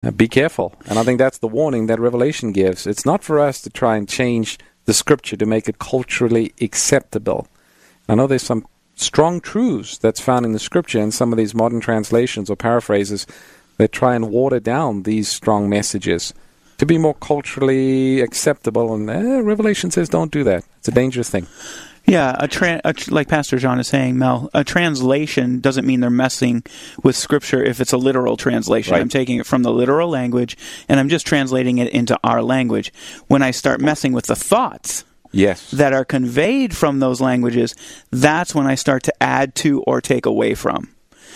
Be careful. And I think that's the warning that Revelation gives. It's not for us to try and change the Scripture to make it culturally acceptable. I know there's some strong truths that's found in the Scripture, and some of these modern translations or paraphrases that try and water down these strong messages to be more culturally acceptable. And Revelation says don't do that. It's a dangerous thing. Yeah, like Pastor John is saying, Mel, a translation doesn't mean they're messing with Scripture if it's a literal translation. Right. I'm taking it from the literal language, and I'm just translating it into our language. When I start messing with the thoughts that are conveyed from those languages, that's when I start to add to or take away from.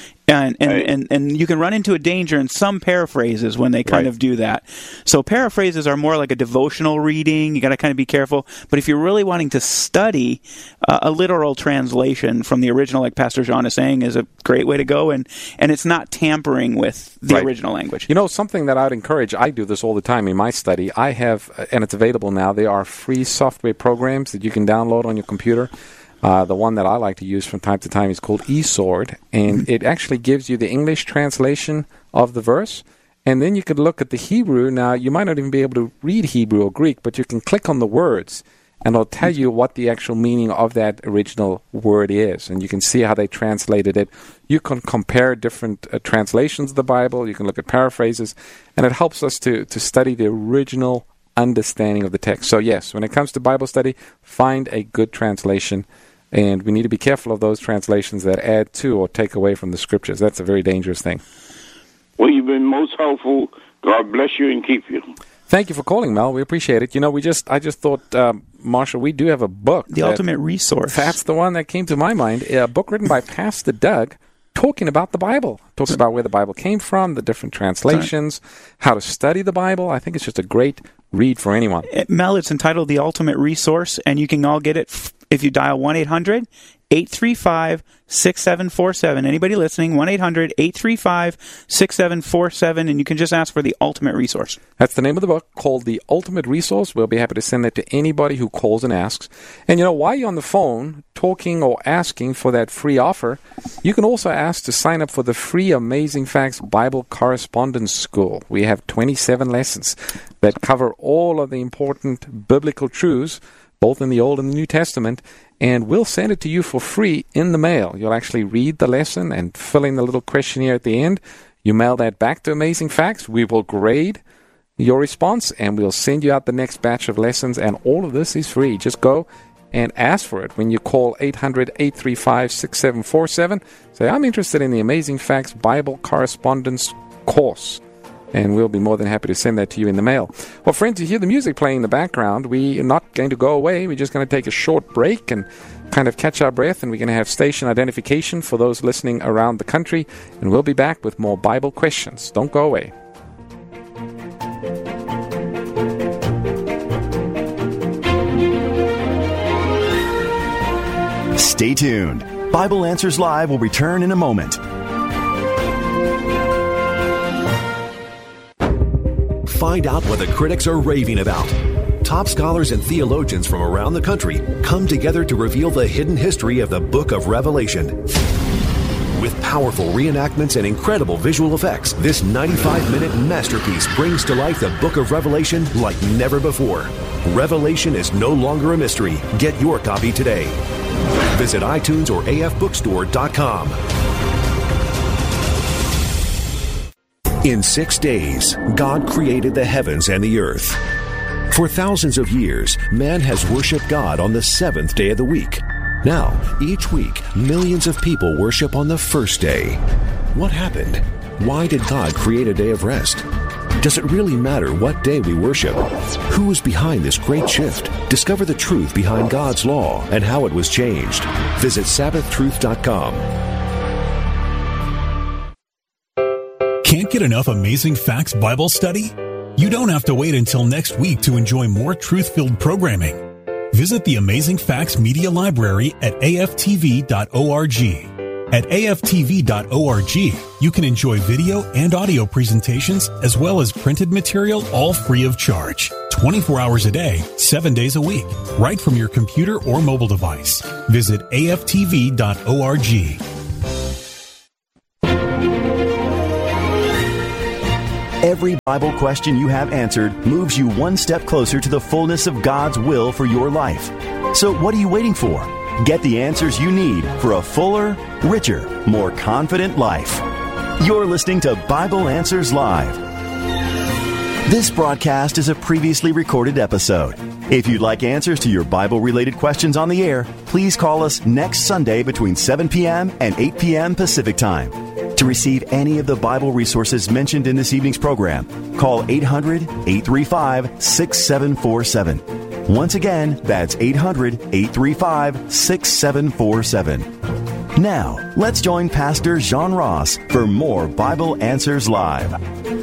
And you can run into a danger in some paraphrases when they kind of do that. So paraphrases are more like a devotional reading. You got to kind of be careful. But if you're really wanting to study, a literal translation from the original, like Pastor John is saying, is a great way to go. And it's not tampering with the original language. You know, something that I would encourage, I do this all the time in my study. I have, and it's available now, there are free software programs that you can download on your computer. The one that I like to use from time to time is called eSword, and it actually gives you the English translation of the verse, and then you could look at the Hebrew. Now, you might not even be able to read Hebrew or Greek, but you can click on the words, and it'll tell you what the actual meaning of that original word is, and you can see how they translated it. You can compare different translations of the Bible. You can look at paraphrases, and it helps us to study the original understanding of the text. So, yes, when it comes to Bible study, find a good translation. And we need to be careful of those translations that add to or take away from the Scriptures. That's a very dangerous thing. Well, you've been most helpful. God bless you and keep you. Thank you for calling, Mel. We appreciate it. You know, I just thought, Marshall, we do have a book. The Ultimate Resource. That's the one that came to my mind. A book written by Pastor Doug talking about the Bible. Talking about where the Bible came from, the different translations, how to study the Bible. I think it's just a great read for anyone. Mel, it's entitled The Ultimate Resource, and you can all get it if you dial 1-800-835-6747. Anybody listening, 1-800-835-6747, and you can just ask for The Ultimate Resource. That's the name of the book, called The Ultimate Resource. We'll be happy to send that to anybody who calls and asks. And, you know, while you're on the phone talking or asking for that free offer, you can also ask to sign up for the free Amazing Facts Bible Correspondence School. We have 27 lessons that cover all of the important biblical truths, both in the Old and the New Testament, and we'll send it to you for free in the mail. You'll actually read the lesson and fill in the little questionnaire at the end. You mail that back to Amazing Facts. We will grade your response, and we'll send you out the next batch of lessons, and all of this is free. Just go and ask for it when you call 800-835-6747. Say, I'm interested in the Amazing Facts Bible Correspondence course. And we'll be more than happy to send that to you in the mail. Well, friends, you hear the music playing in the background. We are not going to go away. We're just going to take a short break and kind of catch our breath. And we're going to have station identification for those listening around the country. And we'll be back with more Bible questions. Don't go away. Stay tuned. Bible Answers Live will return in a moment. Find out what the critics are raving about. Top scholars and theologians from around the country come together to reveal the hidden history of the Book of Revelation. With powerful reenactments and incredible visual effects, this 95-minute masterpiece brings to life the Book of Revelation like never before. Revelation is no longer a mystery. Get your copy today. Visit iTunes or afbookstore.com. In 6 days, God created the heavens and the earth. For thousands of years, man has worshiped God on the seventh day of the week. Now, each week, millions of people worship on the first day. What happened? Why did God create a day of rest? Does it really matter what day we worship? Who is behind this great shift? Discover the truth behind God's law and how it was changed. Visit SabbathTruth.com. Can't get enough Amazing Facts Bible study? You don't have to wait until next week to enjoy more truth-filled programming. Visit the Amazing Facts Media Library at aftv.org. At aftv.org, you can enjoy video and audio presentations as well as printed material, all free of charge. 24 hours a day, 7 days a week, right from your computer or mobile device. Visit aftv.org. every Bible question you have answered moves you one step closer to the fullness of God's will for your life. So what are you waiting for? Get the answers you need for a fuller, richer, more confident life. You're listening to Bible Answers Live. This broadcast is a previously recorded episode. If you'd like answers to your Bible-related questions on the air, please call us next Sunday between 7 p.m. and 8 p.m. Pacific Time. To receive any of the Bible resources mentioned in this evening's program, call 800-835-6747. Once again, that's 800-835-6747. Now, let's join Pastor John Ross for more Bible Answers Live.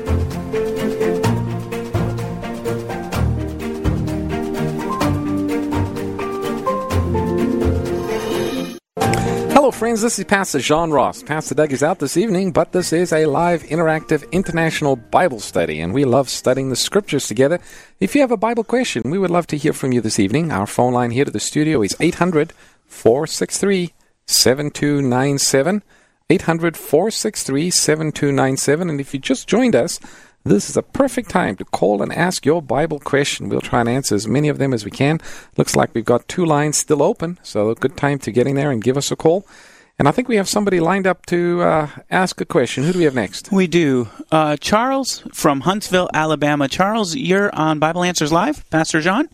Hello, friends. This is Pastor John Ross. Pastor Doug is out this evening, but this is a live, interactive, international Bible study, and we love studying the Scriptures together. If you have a Bible question, we would love to hear from you this evening. Our phone line here to the studio is 800-463-7297, 800-463-7297, and if you just joined us, this is a perfect time to call and ask your Bible question. We'll try and answer as many of them as we can. Looks like we've got 2 lines still open, so a good time to get in there and give us a call. And I think we have somebody lined up to ask a question. Who do we have next? We do. Charles from Huntsville, Alabama. Charles, you're on Bible Answers Live. Pastor John?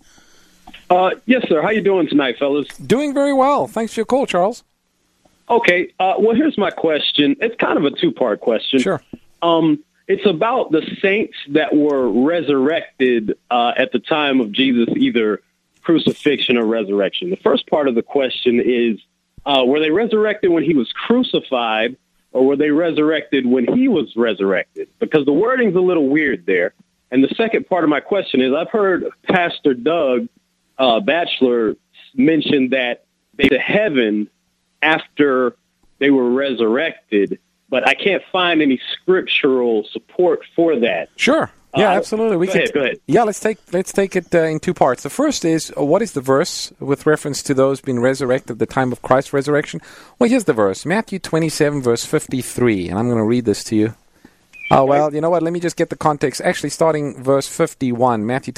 Yes, sir. How you doing tonight, fellas? Doing very well. Thanks for your call, Charles. Okay. Well, here's my question. It's kind of a 2-part question. Sure. It's about the saints that were resurrected at the time of Jesus, either crucifixion or resurrection. The first part of the question is, were they resurrected when he was crucified, or were they resurrected when he was resurrected? Because the wording's a little weird there. And the second part of my question is, I've heard Pastor Doug Batchelor mention that they went to heaven after they were resurrected, but I can't find any scriptural support for that. Sure. Yeah, absolutely. Go ahead. Yeah, let's take it in 2 parts. The first is, what is the verse with reference to those being resurrected at the time of Christ's resurrection? Well, here's the verse, Matthew 27, verse 53, and I'm going to read this to you. Oh, well, you know what? Let me just get the context. Actually, starting verse 51, Matthew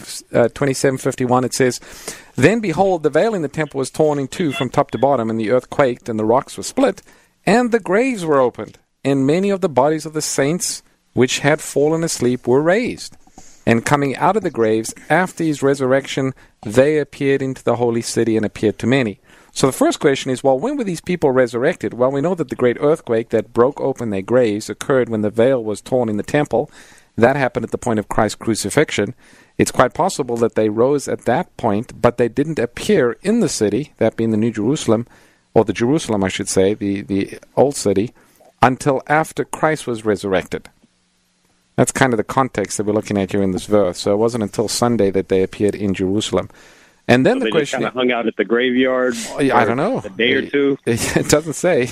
27, 51, it says, "Then behold, the veil in the temple was torn in two from top to bottom, and the earth quaked, and the rocks were split, and the graves were opened, and many of the bodies of the saints which had fallen asleep were raised. And coming out of the graves after his resurrection, they appeared into the holy city and appeared to many." So the first question is, well, when were these people resurrected? Well, we know that the great earthquake that broke open their graves occurred when the veil was torn in the temple. That happened at the point of Christ's crucifixion. It's quite possible that they rose at that point, but they didn't appear in the city, that being the New Jerusalem, or the Jerusalem, I should say, the old city, until after Christ was resurrected. That's kind of the context that we're looking at here in this verse. So it wasn't until Sunday that they appeared in Jerusalem. And then so the question, just kind of hung out at the graveyard. I don't know, a day or two. It doesn't say.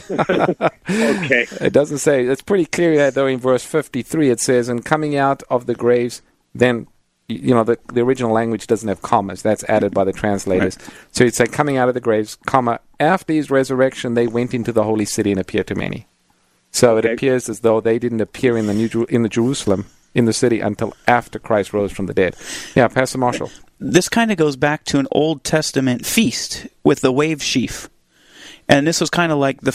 Okay, it doesn't say. It's pretty clear that though in verse 53 it says, "And coming out of the graves," then the original language doesn't have commas. That's added by the translators. Right. So it's like coming out of the graves, comma, after his resurrection they went into the holy city and appeared to many. So it appears as though they didn't appear in the Jerusalem, in the city, until after Christ rose from the dead. Yeah, Pastor Marshall. This kind of goes back to an Old Testament feast with the wave sheaf. And this was kind of like the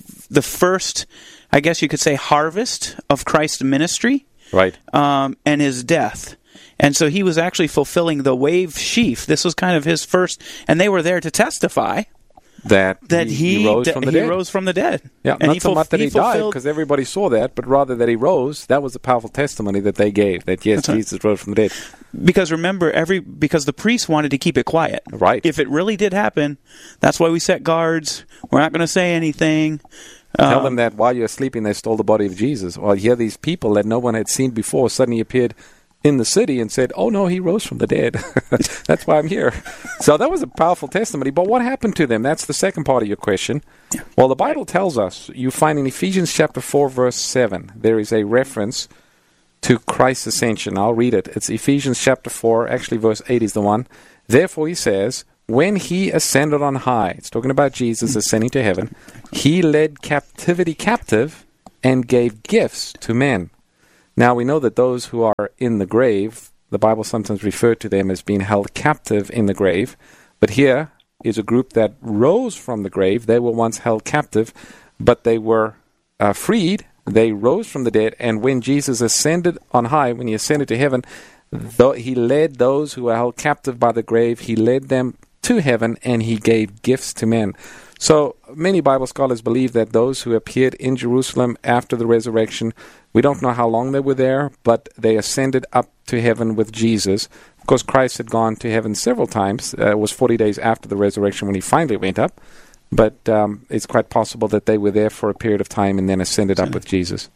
first, I guess you could say, harvest of Christ's ministry. Right. And his death. And so he was actually fulfilling the wave sheaf. This was kind of his first, and they were there to testify that he rose from the dead. Yeah, and not so much that he died, because everybody saw that, but rather that he rose. That was the powerful testimony that they gave, that yes, Jesus rose from the dead. Because remember, because the priests wanted to keep it quiet. Right. If it really did happen, that's why we set guards. We're not going to say anything. Tell them that while you're sleeping, they stole the body of Jesus. Well, here these people that no one had seen before suddenly appeared in the city and said, "Oh no, he rose from the dead." That's why I'm here. So that was a powerful testimony. But what happened to them? That's the second part of your question. Yeah. Well, the Bible tells us, you find in Ephesians chapter 4, verse 7, there is a reference to Christ's ascension. I'll read it. It's Ephesians chapter 4, actually verse 8 is the one. "Therefore he says, when he ascended on high," it's talking about Jesus ascending to heaven, "he led captivity captive and gave gifts to men." Now, we know that those who are in the grave, the Bible sometimes referred to them as being held captive in the grave. But here is a group that rose from the grave. They were once held captive, but they were freed. They rose from the dead. And when Jesus ascended on high, when he ascended to heaven, he led those who were held captive by the grave, he led them to heaven, and he gave gifts to men. So many Bible scholars believe that those who appeared in Jerusalem after the resurrection, we don't know how long they were there, but they ascended up to heaven with Jesus. Of course, Christ had gone to heaven several times. It was 40 days after the resurrection when he finally went up. But it's quite possible that they were there for a period of time and then ascended up with Jesus.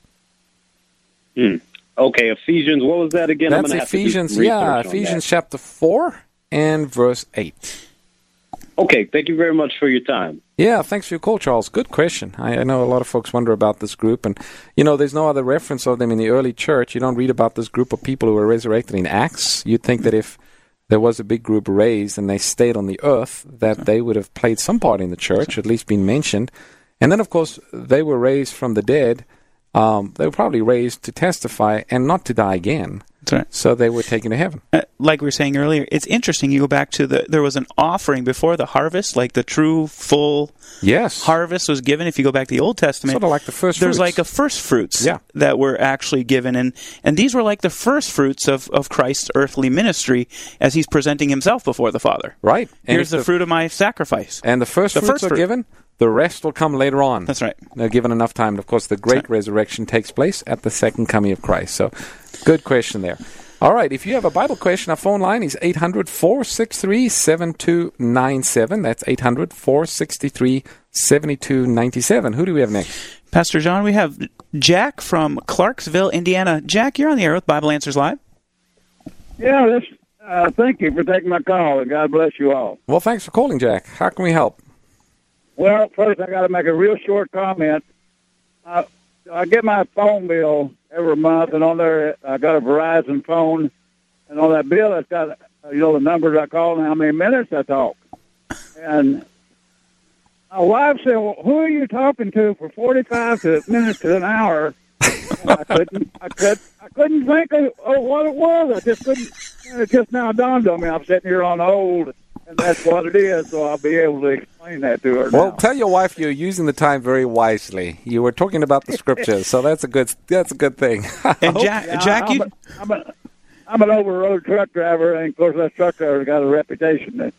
Okay, Ephesians, what was that again? That's Ephesians, Ephesians chapter 4 and verse 8. Okay, thank you very much for your time. Yeah, thanks for your call, Charles. Good question. I know a lot of folks wonder about this group, and there's no other reference of them in the early church. You don't read about this group of people who were resurrected in Acts. You'd think that if there was a big group raised and they stayed on the earth, that they would have played some part in the church, at least been mentioned. And then, of course, they were raised from the dead. They were probably raised to testify and not to die again. That's right. So they were taken to heaven. Like we were saying earlier, it's interesting. You go back to there was an offering before the harvest, like the true full harvest was given. If you go back to the Old Testament, sort of like the first there's fruits. like a first fruits that were actually given, and these were like the first fruits of Christ's earthly ministry as he's presenting himself before the Father. Right. Here's the fruit of my sacrifice. And the first fruits are given. The rest will come later on. That's right. They're given enough time. Of course, the great resurrection takes place at the second coming of Christ. So, good question there. All right, if you have a Bible question, our phone line is 800-463-7297. That's 800-463-7297. Who do we have next? Pastor John, we have Jack from Clarksville, Indiana. Jack, you're on the air with Bible Answers Live. Yeah, thank you for taking my call, and God bless you all. Well, thanks for calling, Jack. How can we help? Well, first I got to make a real short comment. I get my phone bill every month, and on there I got a Verizon phone, and on that bill it's got the numbers I call and how many minutes I talk. And my wife said, "Well, who are you talking to for 45 minutes to an hour?" And I couldn't think of what it was. I just couldn't. And it just now dawned on me. I'm sitting here on hold. And that's what it is, so I'll be able to explain that to her. Well, tell your wife you're using the time very wisely. You were talking about the scriptures, so that's a good thing. And Jack, I'm an over-road truck driver, and of course that truck driver's got a reputation.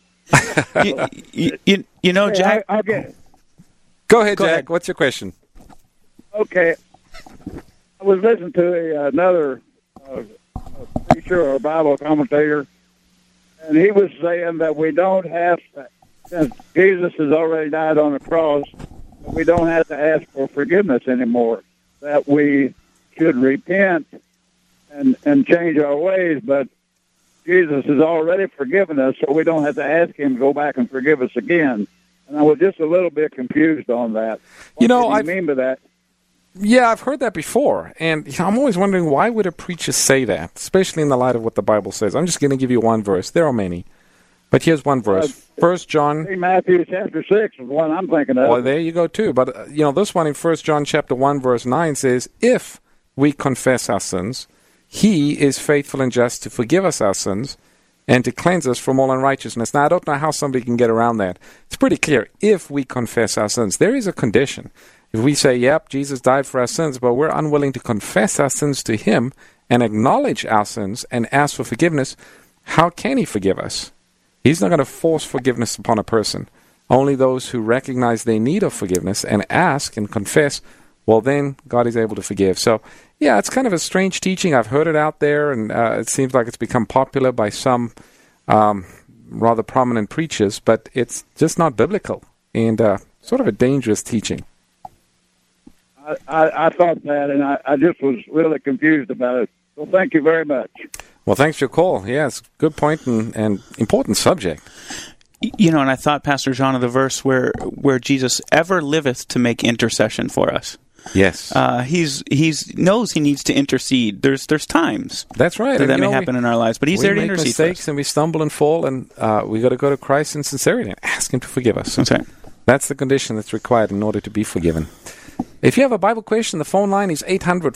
Jack. Go ahead, Jack. What's your question? Okay, I was listening to another preacher or Bible commentator. And he was saying that we don't have to, since Jesus has already died on the cross, we don't have to ask for forgiveness anymore. That we should repent and change our ways, but Jesus has already forgiven us, so we don't have to ask him to go back and forgive us again. And I was just a little bit confused on that. What do you mean by that? Yeah, I've heard that before, and I'm always wondering, why would a preacher say that, especially in the light of what the Bible says? I'm just going to give you one verse. There are many, but here's one verse. 1 John... Matthew chapter 6 is one I'm thinking of. Well, there you go, too. But, this one in 1 John chapter 1, verse 9 says, if we confess our sins, he is faithful and just to forgive us our sins and to cleanse us from all unrighteousness. Now, I don't know how somebody can get around that. It's pretty clear. If we confess our sins, there is a condition. If we say, yep, Jesus died for our sins, but we're unwilling to confess our sins to him and acknowledge our sins and ask for forgiveness, how can he forgive us? He's not going to force forgiveness upon a person. Only those who recognize their need of forgiveness and ask and confess, well, then God is able to forgive. So, yeah, it's kind of a strange teaching. I've heard it out there, and it seems like it's become popular by some rather prominent preachers, but it's just not biblical and sort of a dangerous teaching. I thought that, and I just was really confused about it. So thank you very much. Well, thanks for your call. Yes, good point and important subject. And I thought, Pastor John, of the verse where Jesus ever liveth to make intercession for us. Yes. He's knows he needs to intercede. There's times. That's right. That may happen in our lives, but he's there to intercede. We make mistakes and we stumble and fall, and we got to go to Christ in sincerity and ask him to forgive us. That's right. That's the condition that's required in order to be forgiven. If you have a Bible question, the phone line is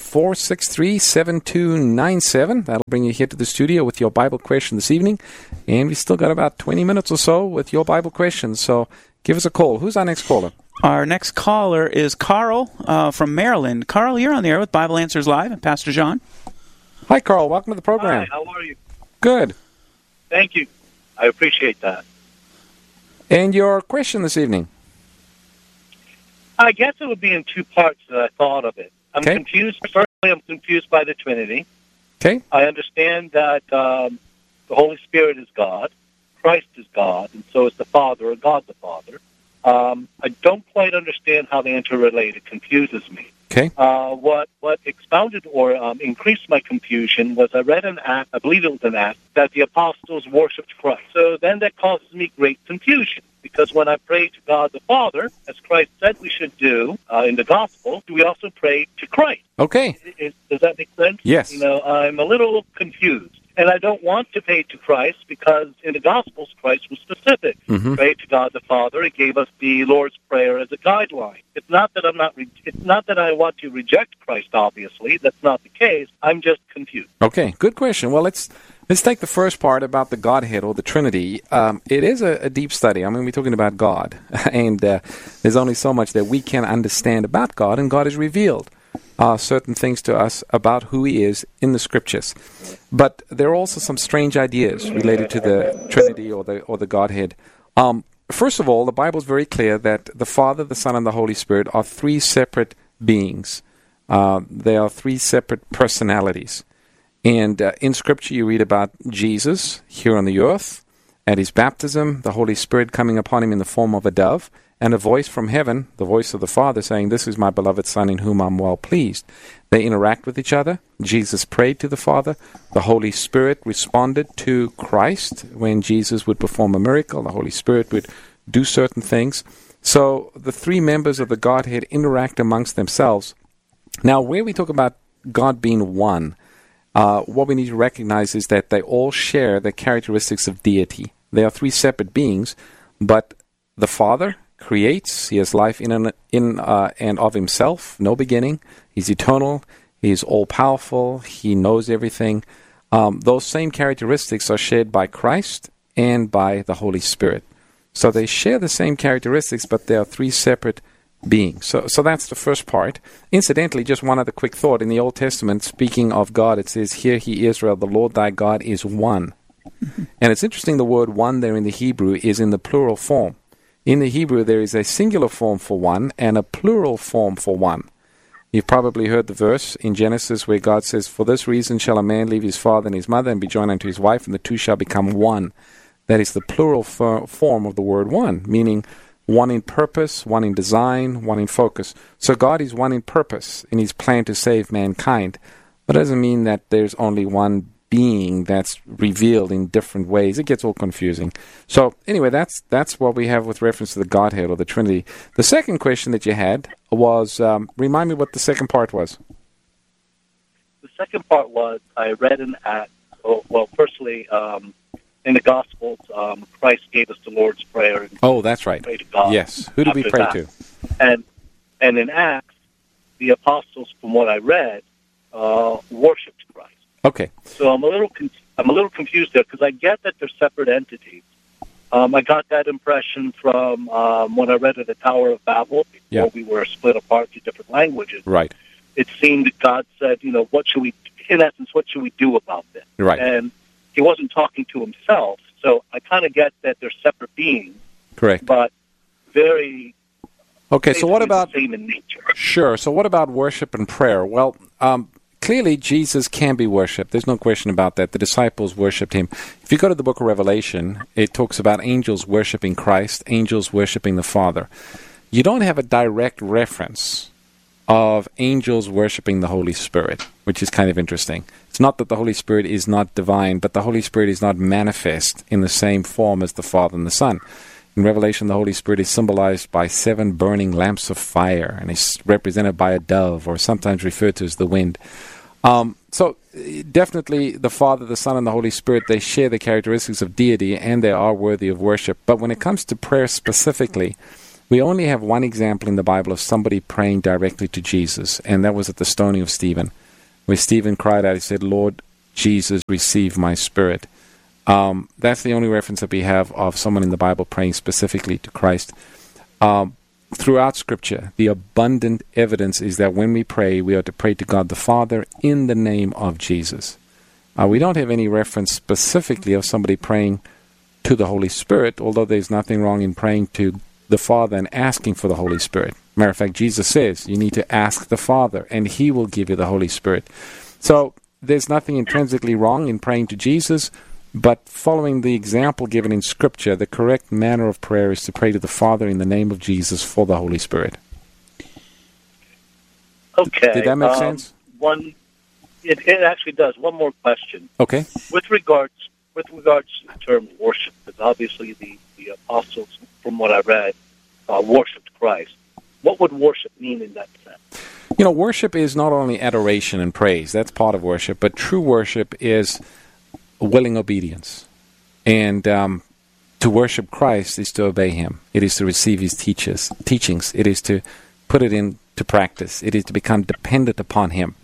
800-463-7297. That'll bring you here to the studio with your Bible question this evening. And we still got about 20 minutes or so with your Bible questions, so give us a call. Who's our next caller? Our next caller is Carl from Maryland. Carl, you're on the air with Bible Answers Live and Pastor John. Hi, Carl. Welcome to the program. Hi, how are you? Good. Thank you. I appreciate that. And your question this evening? I guess it would be in two parts that I thought of it. I'm confused. Firstly, I'm confused by the Trinity. Okay. I understand that the Holy Spirit is God, Christ is God, and so is the Father, or God the Father. I don't quite understand how they interrelate. It confuses me. Okay. What expounded or increased my confusion was I read an act, I believe it was an act, that the apostles worshipped Christ. So then that causes me great confusion, because when I pray to God the Father, as Christ said we should do in the Gospel, do we also pray to Christ? Okay. Does that make sense? Yes. I'm a little confused. And I don't want to pray to Christ because in the Gospels, Christ was specific. Mm-hmm. Pray to God the Father. It gave us the Lord's Prayer as a guideline. It's not that it's not that I want to reject Christ. Obviously, that's not the case. I'm just confused. Okay, good question. Well, let's take the first part about the Godhead or the Trinity. It is a deep study. I mean, we're talking about God, and there's only so much that we can understand about God, and God is revealed certain things to us about who He is in the Scriptures. But there are also some strange ideas related to the Trinity or the Godhead. First of all, the Bible is very clear that the Father, the Son, and the Holy Spirit are three separate beings. They are three separate personalities. And in Scripture, you read about Jesus here on the earth, at His baptism, the Holy Spirit coming upon Him in the form of a dove, and a voice from heaven, the voice of the Father, saying, "This is my beloved Son in whom I'm well pleased." They interact with each other. Jesus prayed to the Father. The Holy Spirit responded to Christ. When Jesus would perform a miracle, the Holy Spirit would do certain things. So the three members of the Godhead interact amongst themselves. Now, where we talk about God being one, what we need to recognize is that they all share the characteristics of deity. They are three separate beings, but the Father creates. He has life in and of Himself, no beginning. He's eternal. He's all-powerful. He knows everything. Those same characteristics are shared by Christ and by the Holy Spirit. So they share the same characteristics, but they are three separate beings. So that's the first part. Incidentally, just one other quick thought. In the Old Testament, speaking of God, it says, "Hear ye Israel, the Lord thy God is one." And it's interesting, the word one there in the Hebrew is in the plural form. In the Hebrew, there is a singular form for one and a plural form for one. You've probably heard the verse in Genesis where God says, "For this reason shall a man leave his father and his mother and be joined unto his wife, and the two shall become one." That is the plural form of the word one, meaning one in purpose, one in design, one in focus. So God is one in purpose in His plan to save mankind. But it doesn't mean that there's only one being that's revealed in different ways. It gets all confusing. So anyway, that's what we have with reference to the Godhead or the Trinity. The second question that you had was, remind me what the second part was. The second part was, I read an act, firstly, in the Gospels, Christ gave us the Lord's Prayer. Oh, that's right. Pray to God. Yes. Who did we pray to? And in Acts, the apostles, from what I read, worshipped Christ. Okay. So I'm a little confused there because I get that they're separate entities. I got that impression from when I read at the Tower of Babel before we were split apart to different languages. Right. It seemed that God said, what should we do about this? Right. And He wasn't talking to Himself. So I kind of get that they're separate beings. Correct. But very okay. So what about the same in nature? Sure. So what about worship and prayer? Well, clearly, Jesus can be worshipped. There's no question about that. The disciples worshipped Him. If you go to the book of Revelation, it talks about angels worshiping Christ, angels worshiping the Father. You don't have a direct reference of angels worshiping the Holy Spirit, which is kind of interesting. It's not that the Holy Spirit is not divine, but the Holy Spirit is not manifest in the same form as the Father and the Son. In Revelation, the Holy Spirit is symbolized by 7 burning lamps of fire, and is represented by a dove, or sometimes referred to as the wind. So definitely the Father, the Son, and the Holy Spirit, they share the characteristics of deity, and they are worthy of worship. But when it comes to prayer specifically, We only have one example in the Bible of somebody praying directly to Jesus, and that was at the stoning of Stephen, where Stephen cried out, he said, Lord Jesus, receive my spirit. That's the only reference that we have of someone in the Bible praying specifically to Christ. Throughout Scripture, the abundant evidence is that when we pray, we are to pray to God the Father in the name of Jesus. We don't have any reference specifically of somebody praying to the Holy Spirit, although there's nothing wrong in praying to the Father and asking for the Holy Spirit. Matter of fact, Jesus says you need to ask the Father, and He will give you the Holy Spirit. So there's nothing intrinsically wrong in praying to Jesus, but following the example given in Scripture, the correct manner of prayer is to pray to the Father in the name of Jesus for the Holy Spirit. Okay. Did that make sense? It actually does. One more question. Okay. With regards to the term worship, because obviously the apostles, from what I read, worshipped Christ. What would worship mean in that sense? You know, worship is not only adoration and praise. That's part of worship. But true worship is willing obedience. And to worship Christ is to obey Him. It is to receive His teachings. It is to put it into practice. It is to become dependent upon Him.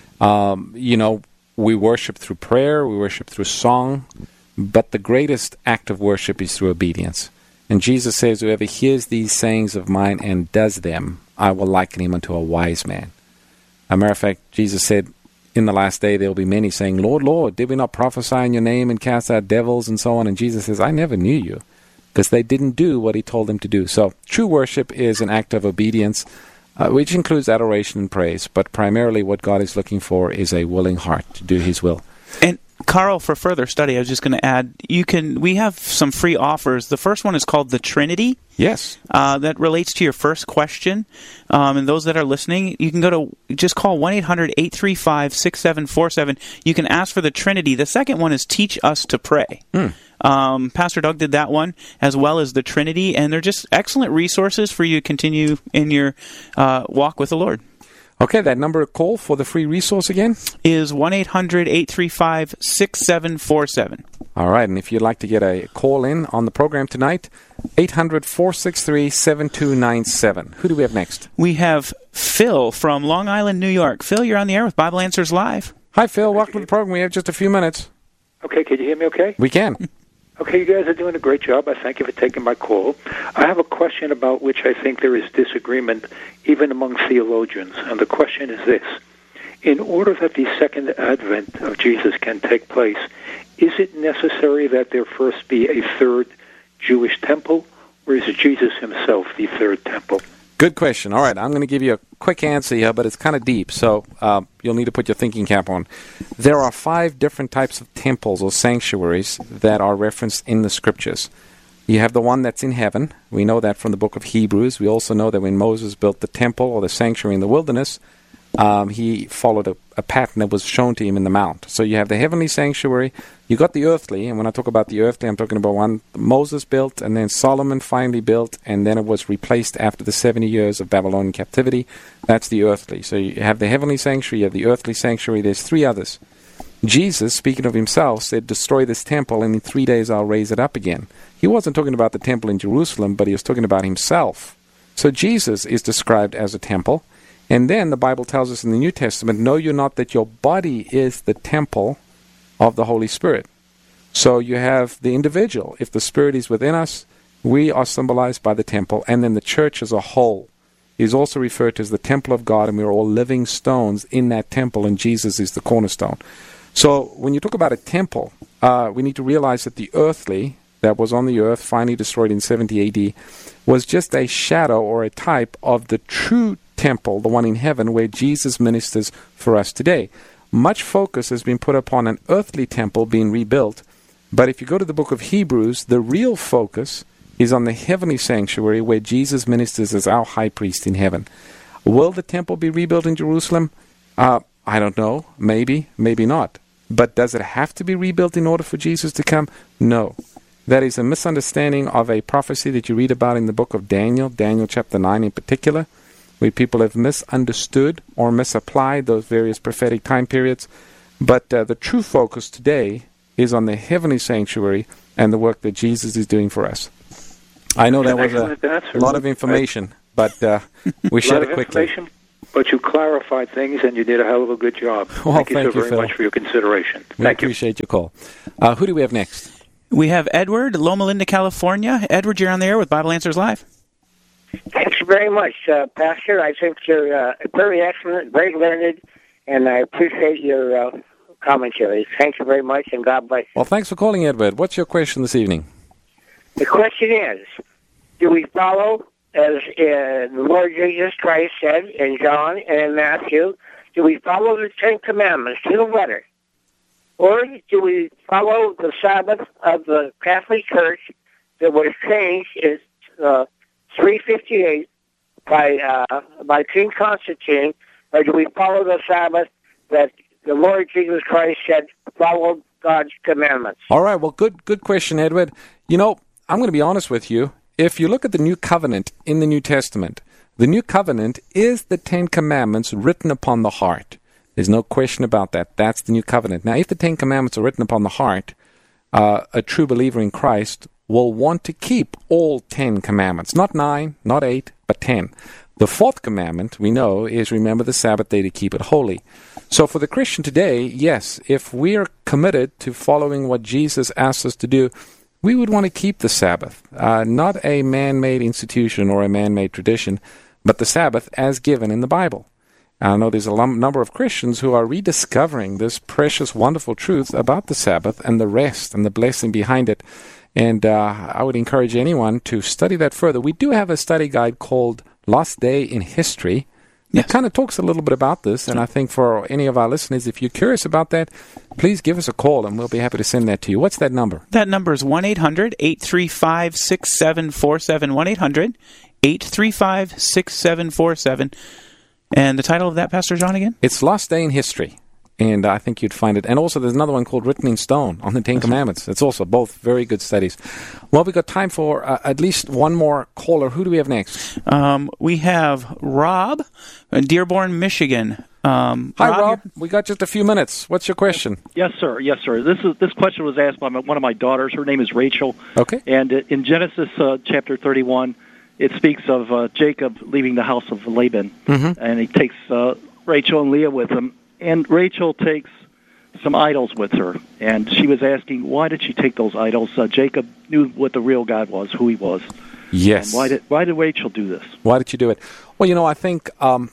We worship through prayer. We worship through song. But the greatest act of worship is through obedience. And Jesus says, whoever hears these sayings of mine and does them, I will liken him unto a wise man. As a matter of fact, Jesus said, in the last day there will be many saying, Lord, Lord, did we not prophesy in your name and cast out devils and so on? And Jesus says, I never knew you, because they didn't do what He told them to do. So true worship is an act of obedience, which includes adoration and praise. But primarily what God is looking for is a willing heart to do His will. And Carl, for further study, I was just going to add, we have some free offers. The first one is called The Trinity. Yes. That relates to your first question. And those that are listening, you can just call 1-800-835-6747. You can ask for The Trinity. The second one is Teach Us to Pray. Pastor Doug did that one, as well as The Trinity, and they're just excellent resources for you to continue in your walk with the Lord. Okay, that number to call for the free resource again? Is 1-800-835-6747. All right, and if you'd like to get a call in on the program tonight, 800-463-7297. Who do we have next? We have Phil from Long Island, New York. Phil, you're on the air with Bible Answers Live. Hi, Phil. Welcome to the program. We have just a few minutes. Okay, can you hear me okay? We can. Okay, you guys are doing a great job. I thank you for taking my call. I have a question about which I think there is disagreement even among theologians, and the question is this. In order that the second advent of Jesus can take place, is it necessary that there first be a third Jewish temple, or is Jesus himself the third temple? Good question. All right, I'm going to give you a quick answer here, but it's kind of deep, so you'll need to put your thinking cap on. There are 5 different types of temples or sanctuaries that are referenced in the Scriptures. You have the one that's in heaven. We know that from the book of Hebrews. We also know that when Moses built the temple or the sanctuary in the wilderness, he followed a pattern that was shown to him in the mount. So you have the heavenly sanctuary, you got the earthly, and when I talk about the earthly, I'm talking about one Moses built, and then Solomon finally built, and then it was replaced after the 70 years of Babylonian captivity. That's the earthly. So you have the heavenly sanctuary, you have the earthly sanctuary, there's 3 others. Jesus, speaking of himself, said, destroy this temple, and in 3 days I'll raise it up again. He wasn't talking about the temple in Jerusalem, but he was talking about himself. So Jesus is described as a temple. And then the Bible tells us in the New Testament, know you not that your body is the temple of the Holy Spirit. So you have the individual. If the Spirit is within us, we are symbolized by the temple. And then the church as a whole is also referred to as the temple of God, and we are all living stones in that temple, and Jesus is the cornerstone. So when you talk about a temple, we need to realize that the earthly that was on the earth, finally destroyed in 70 AD, was just a shadow or a type of the true temple, the one in heaven, where Jesus ministers for us today. Much focus has been put upon an earthly temple being rebuilt, but if you go to the book of Hebrews, the real focus is on the heavenly sanctuary where Jesus ministers as our high priest in heaven. Will the temple be rebuilt in Jerusalem? I don't know. Maybe, maybe not. But does it have to be rebuilt in order for Jesus to come? No. That is a misunderstanding of a prophecy that you read about in the book of Daniel, Daniel chapter 9 in particular, where people have misunderstood or misapplied those various prophetic time periods. But the true focus today is on the heavenly sanctuary and the work that Jesus is doing for us. I know that was Excellent answer. a lot of information, but we shared it quickly. But you clarified things, and you did a hell of a good job. Well, thank you so very Phil. much for your consideration. We appreciate your call. Who do we have next? We have Edward, Loma Linda, California. Edward, you're on the air with Bible Answers Live. Thanks very much, Pastor. I think you're very excellent, very learned, and I appreciate your commentary. Thank you very much, and God bless you. Well, thanks for calling, Edward. What's your question this evening? The question is, do we follow, as the Lord Jesus Christ said in John and in Matthew, do we follow the Ten Commandments to the letter? Or do we follow the Sabbath of the Catholic Church that was changed in 358 by King Constantine? Or do we follow the Sabbath that the Lord Jesus Christ said followed God's commandments? All right, well, good question, Edward. You know, I'm going to be honest with you. If you look at the New Covenant in the New Testament, the New Covenant is the Ten Commandments written upon the heart. There's no question about that. That's the New Covenant. Now, if the Ten Commandments are written upon the heart, a true believer in Christ will want to keep all 10 commandments. Not 9, not 8, but 10. The fourth commandment, we know, is remember the Sabbath day to keep it holy. So for the Christian today, yes, if we are committed to following what Jesus asked us to do, we would want to keep the Sabbath, not a man-made institution or a man-made tradition, but the Sabbath as given in the Bible. I know there's a number of Christians who are rediscovering this precious, wonderful truth about the Sabbath and the rest and the blessing behind it. And I would encourage anyone to study that further. We do have a study guide called Lost Day in History. It kind of talks a little bit about this, and I think for any of our listeners, if you're curious about that, please give us a call, and we'll be happy to send that to you. What's that number? That number is 1-800-835-6747, 1-800-835-6747. And the title of that, Pastor John, again? It's Lost Day in History, and I think you'd find it. And also there's another one called Written in Stone on the Ten Commandments. It's also both very good studies. Well, we've got time for at least one more caller. Who do we have next? We have Rob in Dearborn, Michigan. Hi, Rob. We got just a few minutes. What's your question? Yes, sir. Yes, sir. This question was asked by one of my daughters. Her name is Rachel. Okay. And in Genesis chapter 31, it speaks of Jacob leaving the house of Laban, and he takes Rachel and Leah with him. And Rachel takes some idols with her, and she was asking, why did she take those idols? Jacob knew what the real God was, who he was. Yes. And why did Rachel do this? Why did you do it? Well, you know, I think,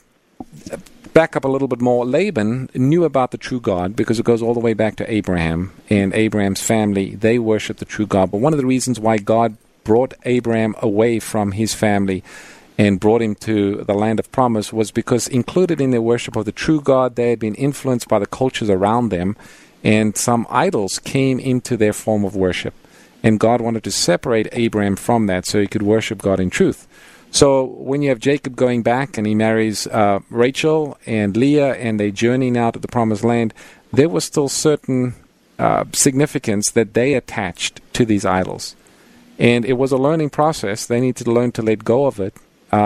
back up a little bit more, Laban knew about the true God because it goes all the way back to Abraham, and Abraham's family, they worship the true God. But one of the reasons why God brought Abraham away from his family and brought him to the land of promise was because included in their worship of the true God, they had been influenced by the cultures around them, and some idols came into their form of worship. And God wanted to separate Abraham from that so he could worship God in truth. So when you have Jacob going back and he marries Rachel and Leah and they journey now to the promised land, there was still certain significance that they attached to these idols. And it was a learning process. They needed to learn to let go of it.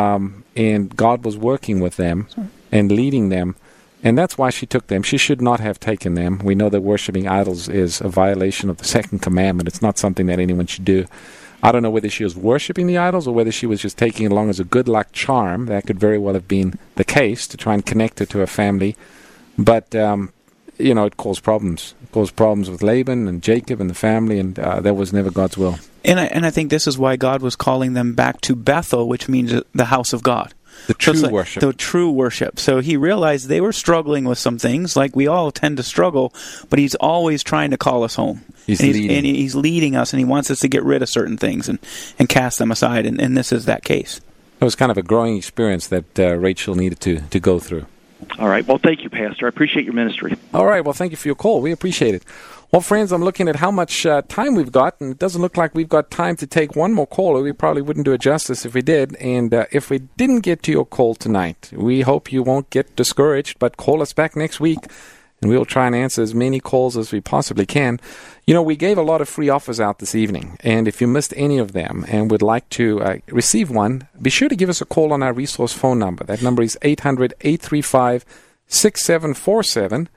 And God was working with them and leading them. And that's why she took them. She should not have taken them. We know that worshiping idols is a violation of the second commandment. It's not something that anyone should do. I don't know whether she was worshiping the idols or whether she was just taking it along as a good luck charm. That could very well have been the case to try and connect her to her family. But, you know, it caused problems. It caused problems with Laban and Jacob and the family, and that was never God's will. And I think this is why God was calling them back to Bethel, which means the house of God. The true worship. The true worship. So he realized they were struggling with some things, like we all tend to struggle, but he's always trying to call us home. He's leading us, and he wants us to get rid of certain things and cast them aside, and this is that case. It was kind of a growing experience that Rachel needed to go through. All right. Well, thank you, Pastor. I appreciate your ministry. All right. Well, thank you for your call. We appreciate it. Well, friends, I'm looking at how much time we've got, and it doesn't look like we've got time to take one more caller. We probably wouldn't do it justice if we did. And if we didn't get to your call tonight, we hope you won't get discouraged, but call us back next week, and we'll try and answer as many calls as we possibly can. You know, we gave a lot of free offers out this evening, and if you missed any of them and would like to receive one, be sure to give us a call on our resource phone number. That number is 800-835-6747.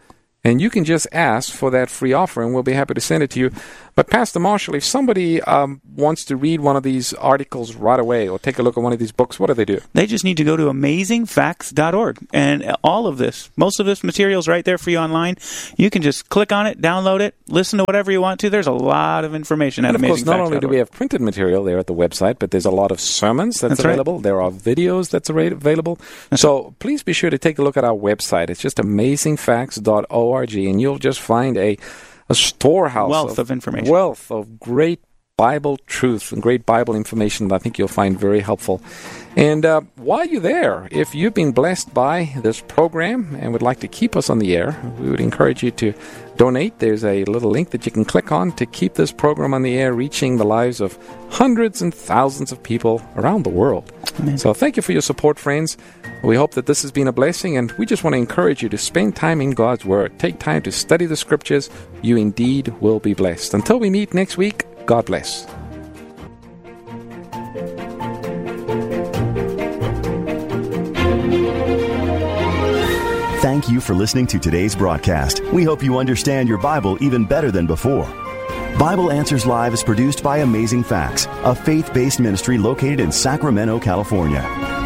and you can just ask for that free offer, and we'll be happy to send it to you. But Pastor Marshall, if somebody wants to read one of these articles right away or take a look at one of these books, what do they do? They just need to go to amazingfacts.org. And all of this, most of this material is right there for you online. You can just click on it, download it, listen to whatever you want to. There's a lot of information at amazingfacts.org. Of course, not only do we have printed material there at the website, but there's a lot of sermons that's available. Right. There are videos that's available. So please be sure to take a look at our website. It's just amazingfacts.org, and you'll just find a storehouse wealth of information, wealth of great Bible truth and great Bible information that I think you'll find very helpful. And while you're there, if you've been blessed by this program and would like to keep us on the air, we would encourage you to donate. There's a little link that you can click on to keep this program on the air, reaching the lives of hundreds and thousands of people around the world. Amen. So thank you for your support, friends. We hope that this has been a blessing, and we just want to encourage you to spend time in God's Word. Take time to study the Scriptures. You indeed will be blessed. Until we meet next week, God bless. Thank you for listening to today's broadcast. We hope you understand your Bible even better than before. Bible Answers Live is produced by Amazing Facts, a faith-based ministry located in Sacramento, California.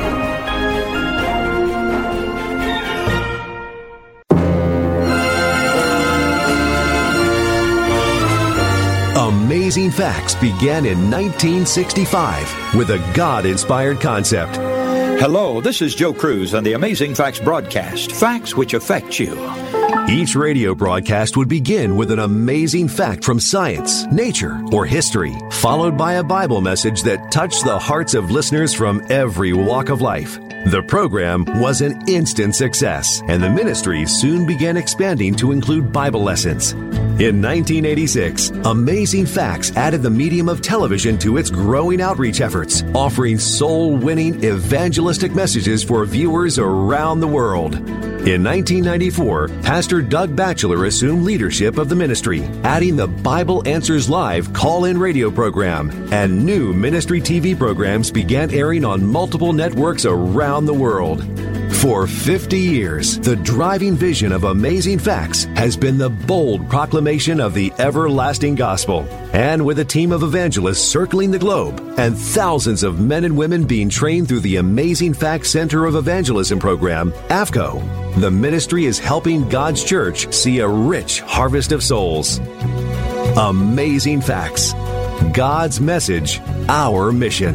Amazing Facts began in 1965 with a God-inspired concept. Hello, this is Joe Cruz on the Amazing Facts broadcast, facts which affect you. Each radio broadcast would begin with an amazing fact from science, nature, or history, followed by a Bible message that touched the hearts of listeners from every walk of life. The program was an instant success, and the ministry soon began expanding to include Bible lessons. In 1986, Amazing Facts added the medium of television to its growing outreach efforts, offering soul-winning evangelistic messages for viewers around the world. In 1994, Pastor Doug Batchelor assumed leadership of the ministry, adding the Bible Answers Live call-in radio program, and new ministry TV programs began airing on multiple networks around the world. For 50 years, the driving vision of Amazing Facts has been the bold proclamation of the everlasting gospel. And with a team of evangelists circling the globe and thousands of men and women being trained through the Amazing Facts Center of Evangelism program, AFCO, the ministry is helping God's church see a rich harvest of souls. Amazing Facts. God's message, our mission.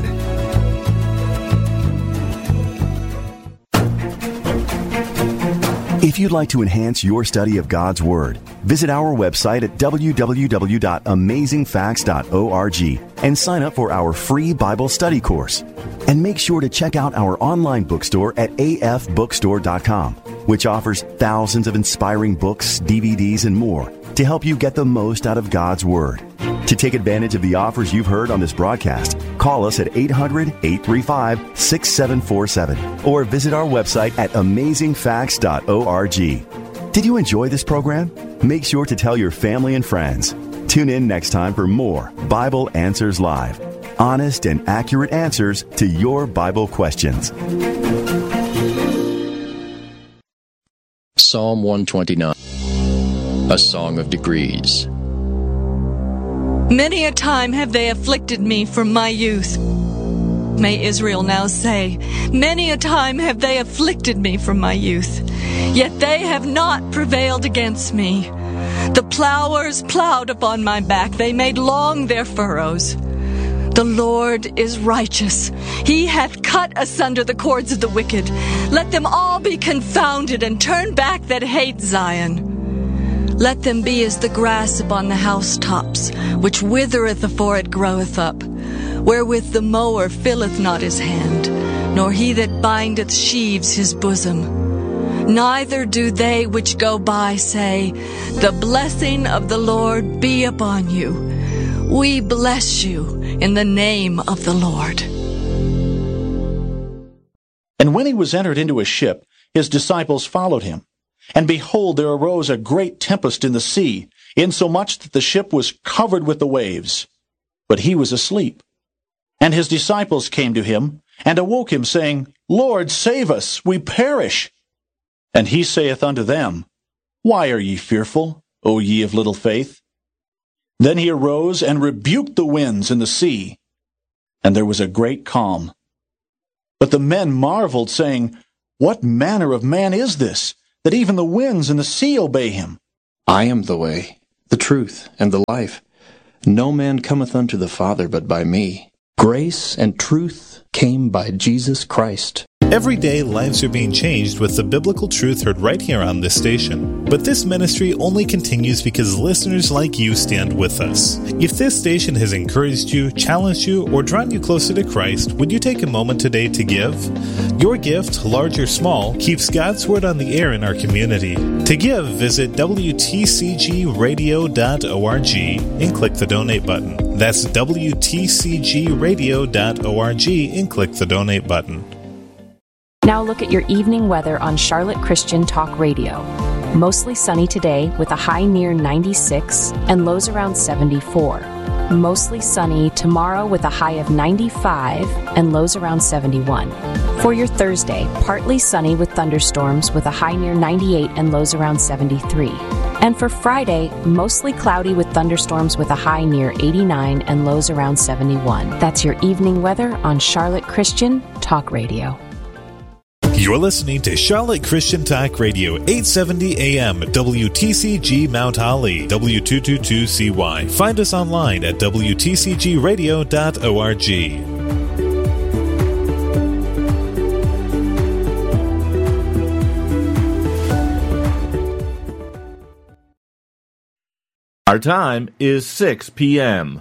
If you'd like to enhance your study of God's Word, visit our website at www.amazingfacts.org and sign up for our free Bible study course. And make sure to check out our online bookstore at afbookstore.com, which offers thousands of inspiring books, DVDs, and more to help you get the most out of God's Word. To take advantage of the offers you've heard on this broadcast, call us at 800-835-6747 or visit our website at amazingfacts.org. Did you enjoy this program? Make sure to tell your family and friends. Tune in next time for more Bible Answers Live. Honest and accurate answers to your Bible questions. Psalm 129, a song of degrees. Many a time have they afflicted me from my youth. May Israel now say, many a time have they afflicted me from my youth, yet they have not prevailed against me. The plowers plowed upon my back, they made long their furrows. The Lord is righteous. He hath cut asunder the cords of the wicked. Let them all be confounded and turn back that hate Zion. Let them be as the grass upon the housetops, which withereth afore it groweth up, wherewith the mower filleth not his hand, nor he that bindeth sheaves his bosom. Neither do they which go by say, the blessing of the Lord be upon you. We bless you in the name of the Lord. And when he was entered into a ship, his disciples followed him. And behold, there arose a great tempest in the sea, insomuch that the ship was covered with the waves. But he was asleep. And his disciples came to him, and awoke him, saying, Lord, save us, we perish. And he saith unto them, Why are ye fearful, O ye of little faith? Then he arose and rebuked the winds and the sea, and there was a great calm. But the men marveled, saying, What manner of man is this, that even the winds and the sea obey him? I am the way, the truth, and the life. No man cometh unto the Father but by me. Grace and truth came by Jesus Christ. Every day, lives are being changed with the biblical truth heard right here on this station. But this ministry only continues because listeners like you stand with us. If this station has encouraged you, challenged you, or drawn you closer to Christ, would you take a moment today to give? Your gift, large or small, keeps God's Word on the air in our community. To give, visit WTCGradio.org and click the donate button. That's WTCGradio.org and click the donate button. Now look at your evening weather on Charlotte Christian Talk Radio. Mostly sunny today with a high near 96 and lows around 74. Mostly sunny tomorrow with a high of 95 and lows around 71. For your Thursday, partly sunny with thunderstorms with a high near 98 and lows around 73. And for Friday, mostly cloudy with thunderstorms with a high near 89 and lows around 71. That's your evening weather on Charlotte Christian Talk Radio. You're listening to Charlotte Christian Talk Radio, 870 AM, WTCG Mount Holly, W222CY. Find us online at WTCGradio.org. Our time is 6 p.m.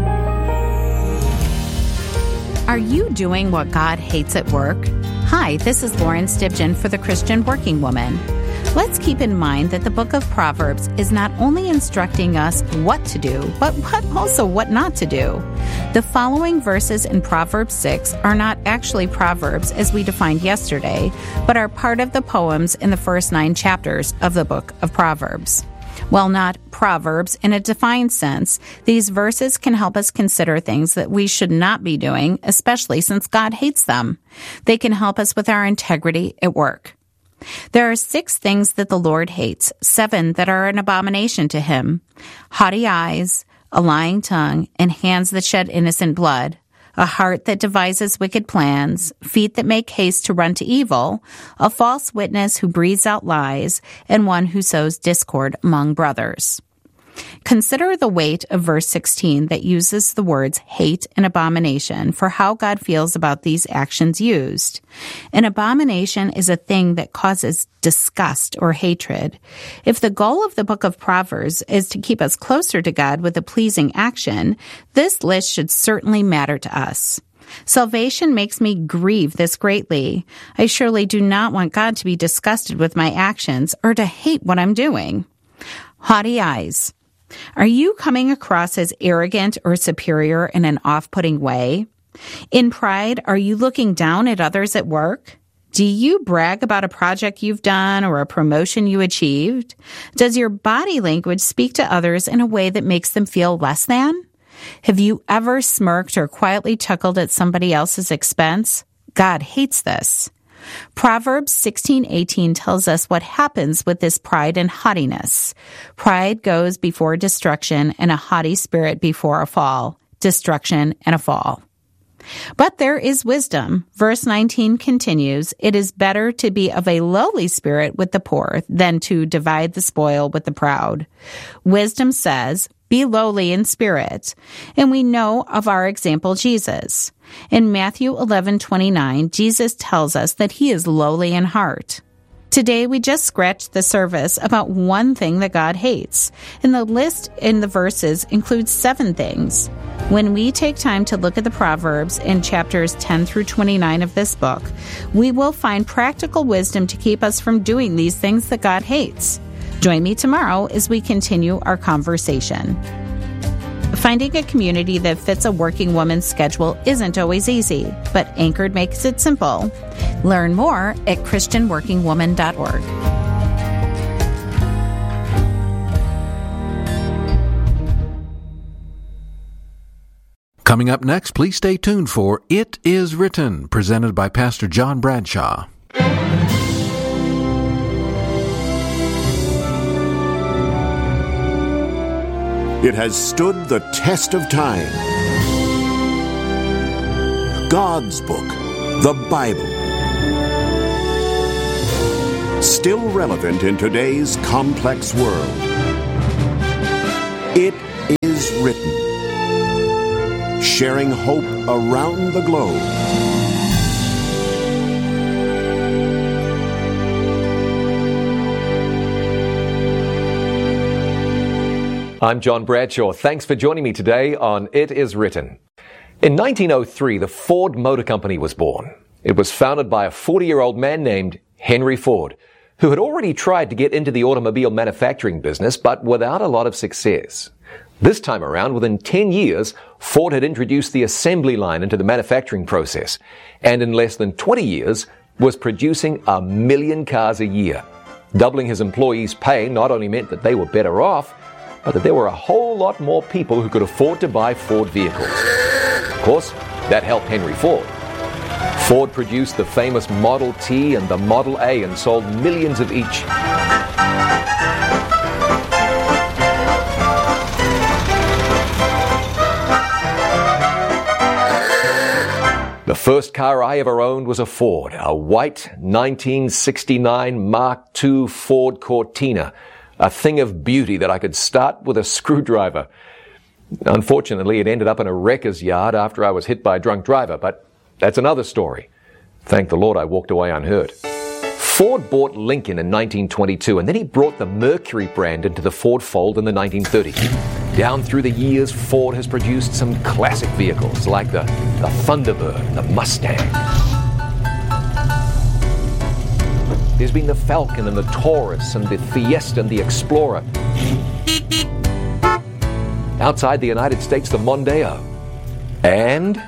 Are you doing what God hates at work? Hi, this is Lauren Stibgen for the Christian Working Woman. Let's keep in mind that the book of Proverbs is not only instructing us what to do, but also what not to do. The following verses in Proverbs 6 are not actually Proverbs as we defined yesterday, but are part of the poems in the first 9 chapters of the book of Proverbs. While not proverbs in a defined sense, these verses can help us consider things that we should not be doing, especially since God hates them. They can help us with our integrity at work. There are 6 things that the Lord hates, 7 that are an abomination to him: haughty eyes, a lying tongue, and hands that shed innocent blood, a heart that devises wicked plans, feet that make haste to run to evil, a false witness who breathes out lies, and one who sows discord among brothers. Consider the weight of verse 16 that uses the words hate and abomination for how God feels about these actions used. An abomination is a thing that causes disgust or hatred. If the goal of the book of Proverbs is to keep us closer to God with a pleasing action, this list should certainly matter to us. Salvation makes me grieve this greatly. I surely do not want God to be disgusted with my actions or to hate what I'm doing. Haughty eyes. Are you coming across as arrogant or superior in an off-putting way? In pride, are you looking down at others at work? Do you brag about a project you've done or a promotion you achieved? Does your body language speak to others in a way that makes them feel less than? Have you ever smirked or quietly chuckled at somebody else's expense? God hates this. Proverbs 16:18 tells us what happens with this pride and haughtiness. Pride goes before destruction, and a haughty spirit before a fall. Destruction and a fall. But there is wisdom. Verse 19 continues, "It is better to be of a lowly spirit with the poor than to divide the spoil with the proud." Wisdom says, be lowly in spirit. And we know of our example, Jesus. In Matthew 11:29, Jesus tells us that he is lowly in heart. Today, we just scratched the surface about one thing that God hates, and the list in the verses includes 7 things. When we take time to look at the Proverbs in chapters 10 through 29 of this book, we will find practical wisdom to keep us from doing these things that God hates. Join me tomorrow as we continue our conversation. Finding a community that fits a working woman's schedule isn't always easy, but Anchored makes it simple. Learn more at christianworkingwoman.org. Coming up next, please stay tuned for It Is Written, presented by Pastor John Bradshaw. It has stood the test of time. God's book, the Bible. Still relevant in today's complex world. It is written. Sharing hope around the globe. I'm John Bradshaw. Thanks for joining me today on It Is Written. In 1903, the Ford Motor Company was born. It was founded by a 40-year-old man named Henry Ford, who had already tried to get into the automobile manufacturing business, but without a lot of success. This time around, within 10 years, Ford had introduced the assembly line into the manufacturing process, and in less than 20 years, was producing 1 million cars a year. Doubling his employees' pay not only meant that they were better off, but that there were a whole lot more people who could afford to buy Ford vehicles. Of course, that helped Henry Ford. Ford produced the famous Model T and the Model A and sold millions of each. The first car I ever owned was a Ford, a white 1969 Mark II Ford Cortina, a thing of beauty that I could start with a screwdriver. Unfortunately, it ended up in a wrecker's yard after I was hit by a drunk driver, but that's another story. Thank the Lord I walked away unhurt. Ford bought Lincoln in 1922, and then he brought the Mercury brand into the Ford fold in the 1930s. Down through the years, Ford has produced some classic vehicles like the Thunderbird, the Mustang. There's been the Falcon and the Taurus and the Fiesta and the Explorer. Outside the United States, the Mondeo. And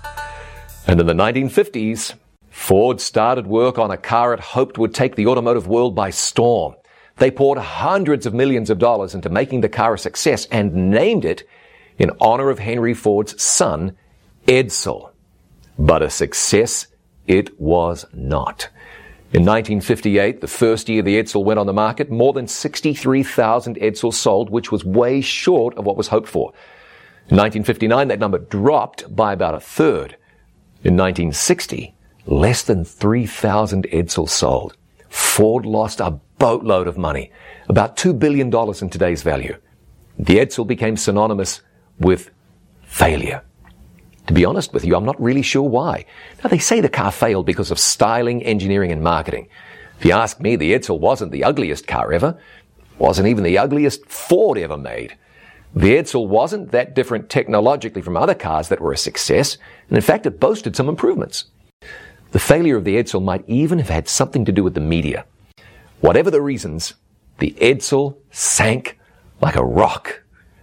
in the 1950s, Ford started work on a car it hoped would take the automotive world by storm. They poured hundreds of millions of dollars into making the car a success and named it in honor of Henry Ford's son, Edsel. But a success it was not. In 1958, the first year the Edsel went on the market, more than 63,000 Edsels sold, which was way short of what was hoped for. In 1959, that number dropped by about a third. In 1960, less than 3,000 Edsels sold. Ford lost a boatload of money, about $2 billion in today's value. The Edsel became synonymous with failure. To be honest with you, I'm not really sure why. Now, they say the car failed because of styling, engineering, and marketing. If you ask me, the Edsel wasn't the ugliest car ever. Wasn't even the ugliest Ford ever made. The Edsel wasn't that different technologically from other cars that were a success, and in fact, it boasted some improvements. The failure of the Edsel might even have had something to do with the media. Whatever the reasons, the Edsel sank like a rock.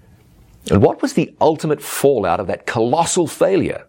And what was the ultimate fallout of that colossal failure?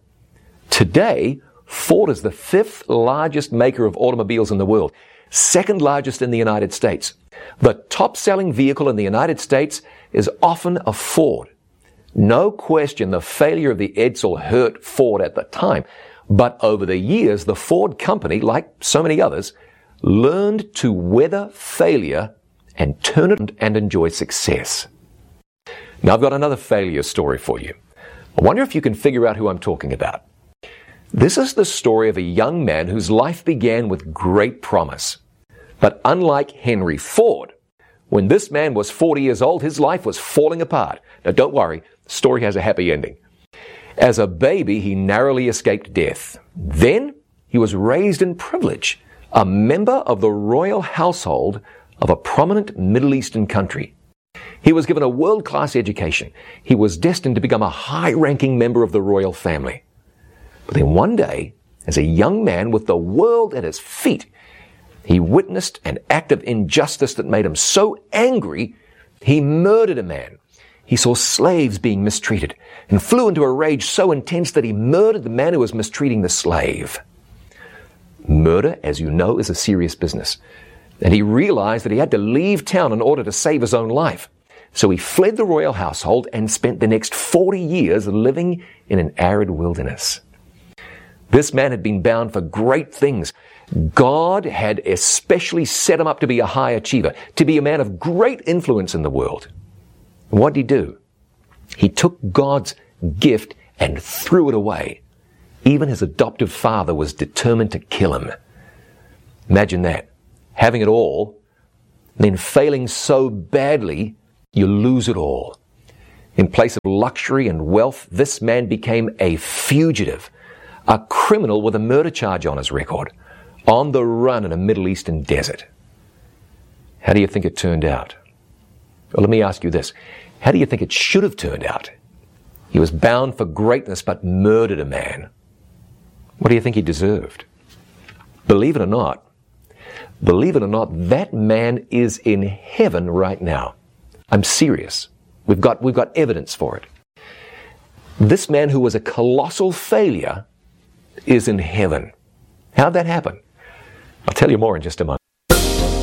Today, Ford is the 5th largest maker of automobiles in the world, 2nd largest in the United States. The top-selling vehicle in the United States is often a Ford. No question the failure of the Edsel hurt Ford at the time, but over the years, the Ford company, like so many others, learned to weather failure and turn it and enjoy success. Now, I've got another failure story for you. I wonder if you can figure out who I'm talking about. This is the story of a young man whose life began with great promise. But unlike Henry Ford, when this man was 40 years old, his life was falling apart. Now, don't worry, the story has a happy ending. As a baby, he narrowly escaped death. Then, he was raised in privilege, a member of the royal household of a prominent Middle Eastern country. He was given a world-class education. He was destined to become a high-ranking member of the royal family. But then one day, as a young man with the world at his feet, he witnessed an act of injustice that made him so angry, he murdered a man. He saw slaves being mistreated and flew into a rage so intense that he murdered the man who was mistreating the slave. Murder, as you know, is a serious business. And he realized that he had to leave town in order to save his own life. So he fled the royal household and spent the next 40 years living in an arid wilderness. This man had been bound for great things. God had especially set him up to be a high achiever, to be a man of great influence in the world. And what did he do? He took God's gift and threw it away. Even his adoptive father was determined to kill him. Imagine that. Having it all, then failing so badly, you lose it all. In place of luxury and wealth, this man became a fugitive, a criminal with a murder charge on his record, on the run in a Middle Eastern desert. How do you think it turned out? Well, let me ask you this. How do you think it should have turned out? He was bound for greatness but murdered a man. What do you think he deserved? Believe it or not, that man is in heaven right now. I'm serious. We've got evidence for it. This man who was a colossal failure is in heaven. How'd that happen? I'll tell you more in just a moment.